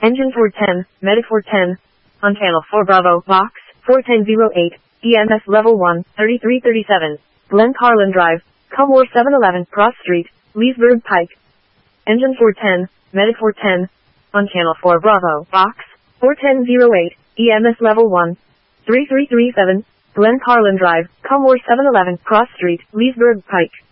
Engine 410, Medic 410. On channel 4 Bravo, Box, 4108, EMS level 1, 3337. Glen Carlin Drive, Comore 711, Cross Street, Leesburg Pike. Engine 410, Medic 410. On channel 4 Bravo, Box, 4108, EMS level 1, 3337. Glen Carlin Drive, Comore 711, Cross Street, Leesburg Pike.